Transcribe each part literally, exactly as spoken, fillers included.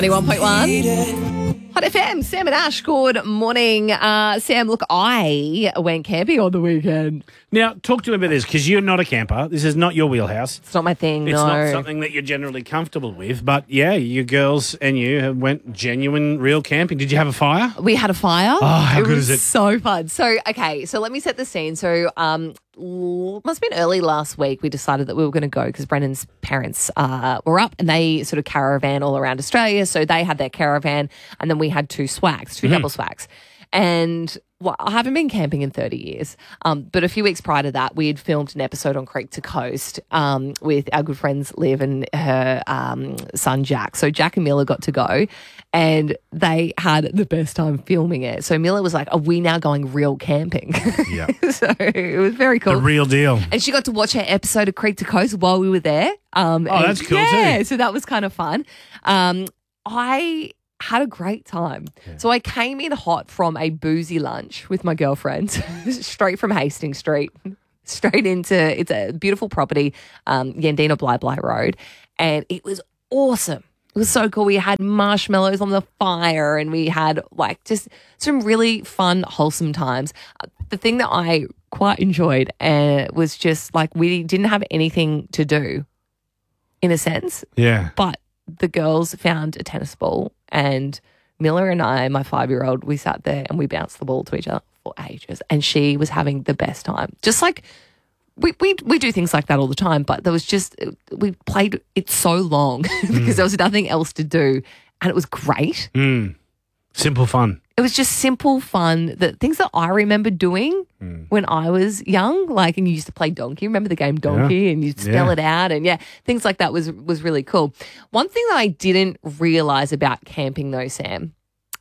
ninety-one point one. Hot F M, Sam and Ash, good morning. Uh, Sam, look, I went camping on the weekend. Now, talk to me about this, because you're not a camper. This is not your wheelhouse. It's not my thing, It's no. not something that you're generally comfortable with. But, yeah, you girls and you have went genuine, real camping. Did you have a fire? We had a fire. Oh, how it good was is it? so fun. So, okay, so let me set the scene. So, um, l- must have been early last week we decided that we were going to go because Brendan's parents uh, were up and they sort of caravan all around Australia. So they had their caravan and then we had two swags, two Mm-hmm. double swags. And well, I haven't been camping in thirty years, um, but a few weeks prior to that, we had filmed an episode on Creek to Coast um, with our good friends Liv and her um, son Jack. So Jack and Miller got to go and they had the best time filming it. So Miller was like, are we now going real camping? Yeah. So it was very cool. The real deal. And she got to watch her episode of Creek to Coast while we were there. Um, Oh, and that's cool yeah, too. so that was kind of fun. Um, I had a great time. So I came in hot from a boozy lunch with my girlfriend, straight from Hastings Street, straight into, it's a beautiful property, um, Yandina Bly Bly Road. And it was awesome. It was so cool. We had marshmallows on the fire and we had like just some really fun, wholesome times. The thing that I quite enjoyed uh, was just like we didn't have anything to do in a sense, Yeah. but the girls found a tennis ball and Miller and I, my five-year-old, we sat there and we bounced the ball to each other for ages and she was having the best time. Just like we we, we do things like that all the time, but there was just, we played it so long because there was nothing else to do and it was great. Mm. Simple fun. It was just simple fun, the things that I remember doing when I was young, like, and you used to play Donkey. Remember the game Donkey? Yeah. And you'd spell Yeah. it out, and yeah, things like that was was really cool. One thing that I didn't realize about camping, though, Sam,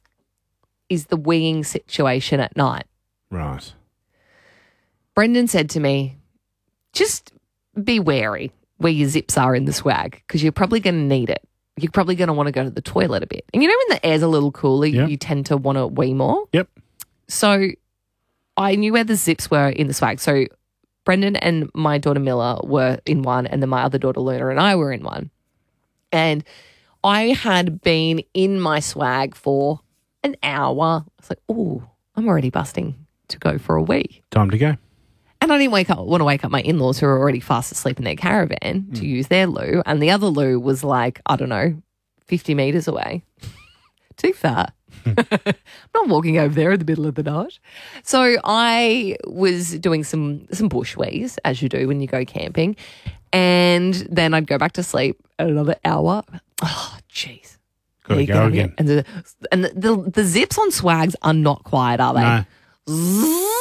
is the winging situation at night. Right. Brendan said to me, just be wary where your zips are in the swag because you're probably going to need it. You're probably going to want to go to the toilet a bit. And you know when the air's a little cooler, you, Yep. you tend to want to wee more? Yep. So I knew where the zips were in the swag. So Brendan and my daughter Miller were in one and then my other daughter Luna and I were in one. And I had been in my swag for an hour. I was like, oh, I'm already busting to go for a wee. Time to go. And I didn't wake up, want to wake up my in-laws who were already fast asleep in their caravan to use their loo. And the other loo was like, I don't know, fifty metres away. Too far. I'm not walking over there in the middle of the night. So I was doing some some bush wees, as you do when you go camping. And then I'd go back to sleep at another hour. Oh, jeez. Gotta There you go again. And, the, and the, the, the zips on swags are not quiet, are they? No. Zzz.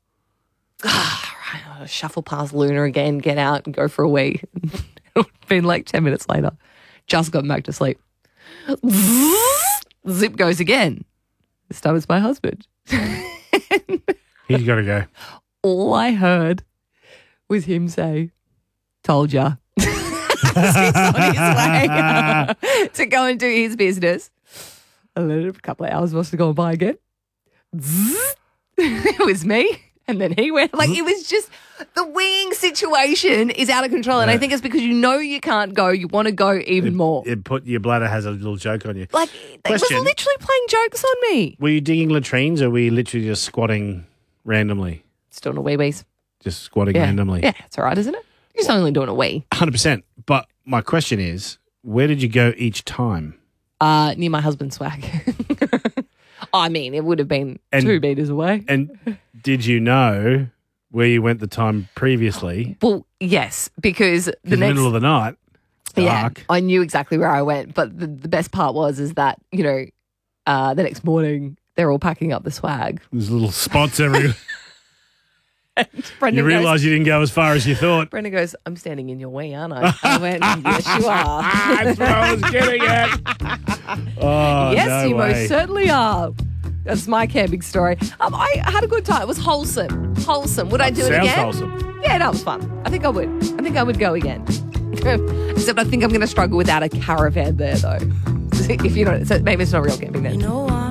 Ah, right, I'll shuffle past Luna again, get out and go for a wee. It's been like ten minutes later. Just got back to sleep. Zip goes again. This time it's my husband. He's got to go. All I heard was him say, told ya. He's on his way to go and do his business. And then a couple of hours must have gone by again. Zzz. It was me. And then he went, like, it was just, the winging situation is out of control. And I Yeah. think it's because you know you can't go, you want to go even more. It put your bladder has a little joke on you. Like, they was Question. literally playing jokes on me. Were you digging latrines or were you literally just squatting randomly? Just doing a wee wees. Just squatting Yeah. randomly? Yeah, it's all right, isn't it? You're just only doing a wee. one hundred percent. But my question is, where did you go each time? Uh, near my husband's swag. I mean, it would have been And- two metres away. And did you know where you went the time previously? Well, yes, because the In the next... middle of the night. It's Yeah, dark. I knew exactly where I went. But the, the best part was is that, you know, uh, the next morning they're all packing up the swag. There's little spots everywhere. Brendan You goes, realise you didn't go as far as you thought. Brendan goes, I'm standing in your way, aren't I? I went, yes, you are. That's what I was getting at. Oh, yes, no you way. most certainly are. That's my camping story. Um, I had a good time. It was wholesome. Wholesome. Would I do it Sounds again? wholesome. Yeah, that was fun. I think I would. I think I would go again. Except I think I'm going to struggle without a caravan there, though. If you know, so maybe it's not real camping then. You know